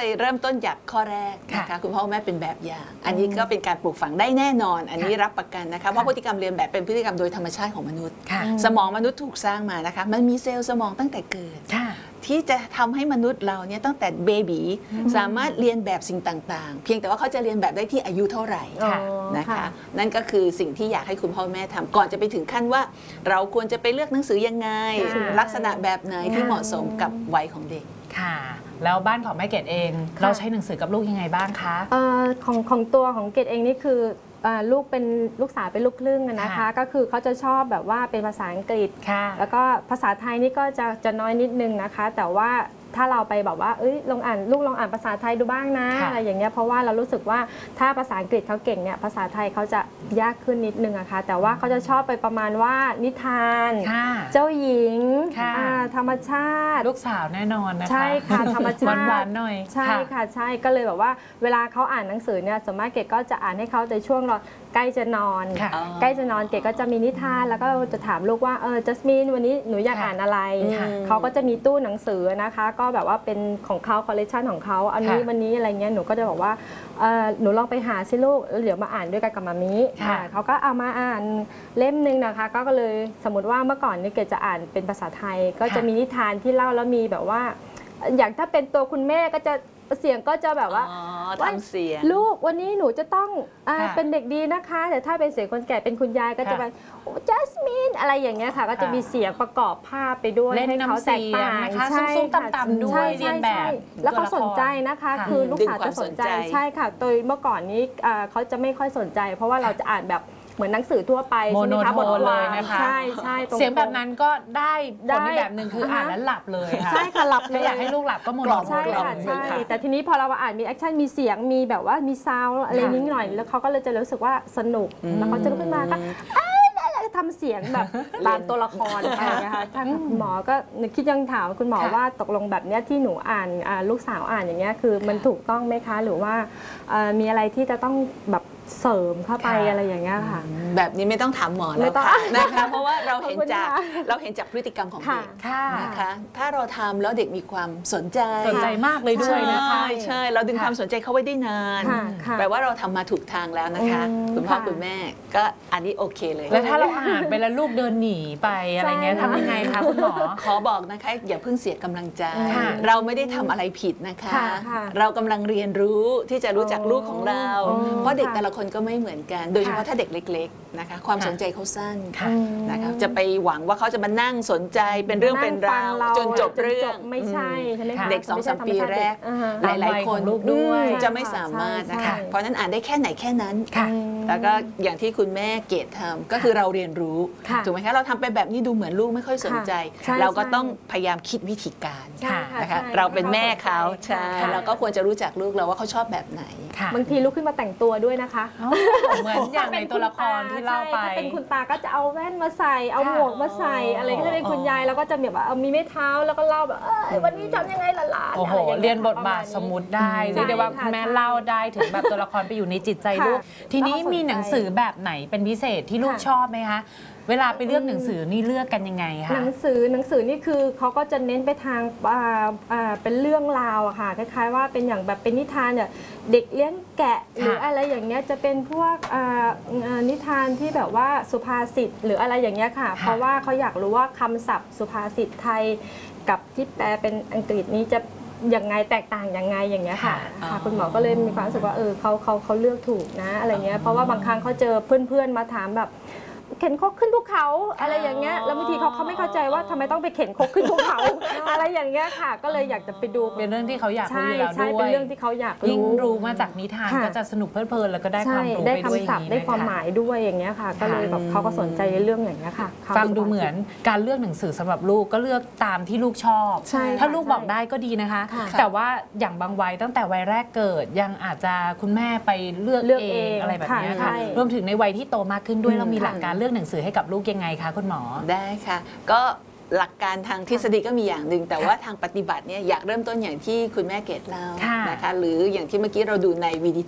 เลยเริ่มต้นจากข้อแรกนะคะคุณพ่อแม่เป็นแบบอย่างอันนี้ก็เป็นการปลูกฝังได้แน่นอนอันนี้รับประกันนะคะเพราะพฤติกรรมเรียนแบบเป็นพฤติกรรมโดยธรรมชาติของมนุษย์สมองมนุษย์ถูกสร้างมานะคะมันมีเซลล์สมองตั้งแต่เกิดที่จะทำให้มนุษย์เราเนี่ยตั้งแต่เบบีสามารถเรียนแบบสิ่งต่างๆเพียงแต่ว่าเขาจะเรียนแบบได้ที่อายุเท่าไหร่นะคะนั่นก็คือสิ่งที่อยากให้คุณพ่อแม่ทำก่อนจะไปถึงขั้นว่าเราควรจะไปเลือกหนังสือยังไงลักษณะแบบไหนที่เหมาะสมกับวัยของเด็กค่ะแล้วบ้านของแม่เกดเองเราใช้หนังสือกับลูกยังไงบ้างคะของตัวของเกดเองนี่คือลูกสาวเป็นลูกครึ่งนะคะก็คือเขาจะชอบแบบว่าเป็นภาษาอังกฤษแล้วก็ภาษาไทยนี่ก็จะน้อยนิดนึงนะคะแต่ว่าถ้าเราไปแบบว่าลองอ่านลูกลองอ่านภาษาไทยดูบ้างนะอะไรอย่างเงี้ยเพราะว่าเรารู้สึกว่าถ้าภาษาอังกฤษเขาเก่งเนี่ยภาษาไทยเขาจะยากขึ้นนิดนึงอะค่ะแต่ว่าเขาจะชอบไปประมาณว่านิทานเจ้าหญิงธรรมชาติลูกสาวแน่นอนนะคะใช่ค่ะธรรมชาติหวานๆหน่อยใช่ค่ะใช่ก็เลยแบบว่าเวลาเขาอ่านหนังสือเนี่ยสมมติเกดก็จะอ่านให้เขาในช่วงเราใกล้จะนอนเกดก็จะมีนิทานแล้วก็จะถามลูกว่าจัสมินวันนี้หนูอยากอ่านอะไรเขาก็จะมีตู้หนังสือนะคะก็แบบว่าเป็นของเขาคอลเลคชันของเขาอันนี้วันนี้อะไรเงี้ยหนูก็จะบอกว่าหนูลองไปหาสิลูกแล้วเดี๋ยวมาอ่านด้วยกันกับมามิเขาก็เอามาอ่านเล่มนึงนะคะก็เลยสมมติว่าเมื่อก่อนนี่เกดจะอ่านเป็นภาษาไทยก็จะมีนิทานที่เล่าแล้วมีแบบว่าอย่างถ้าเป็นตัวคุณแม่ก็จะเสียงก็จะแบบว่าทำเสียงลูกวันนี้หนูจะต้องเป็นเด็กดีนะคะแต่ถ้าเป็นเสียงคนแก่เป็นคุณยายก็จะไปจัสมินอะไรอย่างเงี้ยค่ะก็จะมีเสียงประกอบภาพไปด้วยให้เขาแตกต่างใช่ค่ะต่ำๆด้วยเรียนแบบแล้วเขาสนใจนะคะคือลูกสาวจะสนใจใช่ค่ะโดยเมื่อก่อนนี้เขาจะไม่ค่อยสนใจเพราะว่าเราจะอ่านแบบเหมือนหนังสือทั่วไปใช่ไหมคะบทเลยนะคะใช่ใช่เสียงแบบนั้นก็ได้ผลในแบบหนึ่งคืออ่านแล้วหลับเลยค่ะใช่ค่ะหลับเลยอยากให้ลูกหลับก็โมโนใช่ค่ะใช่แต่ทีนี้พอเราอ่านมีแอคชั่นมีเสียงมีแบบว่ามีซาวด์อะไรนิดหน่อยแล้วเขาก็เลยจะรู้สึกว่าสนุกแล้วเขาจะลุกขึ้นมาก็ทำเสียงแบบตามตัวละครอะไรนะคะท่านหมอก็คิดยังถามคุณหมอว่าตกลงแบบนี้ที่หนูอ่านลูกสาวอ่านอย่างเงี้ยคือมันถูกต้องไหมคะหรือว่ามีอะไรที่จะต้องแบบเสริมเข้าไปอะไรอย่างเงี้ยค่ะแบบนี้ไม่ต้องถามหมอแล้วค่ะนะคะเพราะว่าเราเห็นจากพฤติกรรมของเด็กนะคะถ้าเราทำแล้วเด็กมีความสนใจมากเลยด้วยนะคะใช่เราดึงความสนใจเขาไว้ได้นานแปลว่าเราทำมาถูกทางแล้วนะคะคุณพ่อคุณแม่ก็อันนี้โอเคเลยแล้วถ้าเราอ่านไปแล้วลูกเดินหนีไปอะไรเงี้ยทำยังไงคะคุณหมอขอบอกนะคะอย่าเพิ่งเสียกำลังใจเราไม่ได้ทำอะไรผิดนะคะเรากำลังเรียนรู้ที่จะรู้จักลูกของเราเพราะเด็กแต่ละคนก็ไม่เหมือนกันโดยเฉพาะถ้าเด็กเล็กๆนะคะความสนใจเขาสั้นนะคะจะไปหวังว่าเขาจะมานั่งสนใจเป็นเรื่องเป็นราวจนจบเรื่องไม่ใช่เด็ก 2-3 ปีแรกหลายๆคนลูกด้วยจะไม่สามารถนะคะเพราะนั้นอ่านได้แค่ไหนแค่นั้นแล้วก็อย่างที่คุณแม่เกดทำก็คือเราเรียนรู้ถูกไหมคะเราทำไปแบบนี้ดูเหมือนลูกไม่ค่อยสนใจเราก็ต้องพยายามคิดวิธีการนะคะเราเป็นแม่เขาใช่เราก็ควรจะรู้จักลูกเราว่าเขาชอบแบบไหนบางทีลุกขึ้นมาแต่งตัวด้วยนะคะเหมือนอย่างในตัวละครที่เล่าไปถ้าเป็นคุณตาก็จะเอาแว่นมาใส่เอาหมวกมาใส่อะไรก็จะเป็นคุณยายแล้วก็จะแบบว่ามีไม้เท้าแล้วก็เล่าแบบวันนี้ทำยังไงหลานโอ้โหเรียนบทบาทสมมุติได้เรียกได้ว่าแม่เล่าได้ถึงแบบตัวละครไปอยู่ในจิตใจลูกทีนี้มีหนังสือแบบไหนเป็นพิเศษที่ลูกชอบไหมคะเวลาไปเลือกหนังสือนี่เลือกกันยังไงคะหนังสือนี่คือเขาก็จะเน้นไปทางเป็นเรื่องราวอะค่ะคล้ายๆว่าเป็นอย่างแบบเป็นนิทานเนี่ยเด็กเลี้ยงแกะหรืออะไรอย่างเงี้ยจะเป็นพวกนิทานที่แบบว่าสุภาษิตหรืออะไรอย่างเงี้ยค่ะเพราะว่าเขาอยากรู้ว่าคำศัพท์สุภาษิตไทยกับที่แปลเป็นอังกฤษนี้จะยังไงแตกต่างยังไงอย่างเงี้ยค่ะคุณหมอก็เลยมีความรู้สึกว่าเขาเลือกถูกนะอะไรเงี้ยเพราะว่าบางครั้งเขาเจอเพื่อนๆมาถามแบบเข็นคกขึ้นภูเขาอะไรอย่างเงี้ยแล้วบางทีเขาไม่เข้าใจว่าทำไมต้องไปเข็นคกขึ้นภูเขาอะไรอย่างเงี้ยค่ะก็เลยอยากจะไปดูเป็นเรื่องที่เขาอยากรู้อยู่แล้วด้วยเป็นเรื่องที่เขาอยากรู้ยิ่งรู้มาจากนิทานก็จะสนุกเพลิดเพลินแล้วก็ได้ความรู้ไปด้วยได้คำศัพท์ได้ความหมายด้วยอย่างเงี้ยค่ะก็เลยแบบเขาก็สนใจในเรื่องอย่างเงี้ยค่ะฟังดูเหมือนการเลือกหนังสือสำหรับลูกก็เลือกตามที่ลูกชอบถ้าลูกบอกได้ก็ดีนะคะแต่ว่าอย่างบางวัยตั้งแต่วัยแรกเกิดยังอาจจะคุณแม่ไปเลือกเองอะไรแบบนี้ค่ะรวมถึงในวัยที่โตมากขึ้นด้วยเรามีหลักการเลือกหนังสือให้กับลูกยังไงคะคุณหมอได้ค่ะก็หลักการทางทฤษฎีก็มีอย่างหนึ่งแต่ว่าทางปฏิบัติเนี่ยอยากเริ่มต้นอย่างที่คุณแม่เกดเล่านะคะหรืออย่างที่เมื่อกี้เราดูใน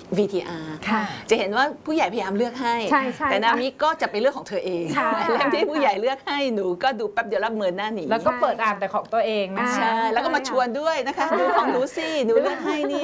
VTR จะเห็นว่าผู้ใหญ่พยายามเลือกให้แต่นามิก็จะไปเลือกของเธอเองแล้วที่ผู้ใหญ่เลือกให้หนูก็ดูแป๊บเดียวรับเมินหน้าหนีแล้วก็เปิดอ่านแต่ของตัวเองนะใช่แล้วก็มาชวนด้วยนะคะดูของหนูสิหนูเลือกให้นี่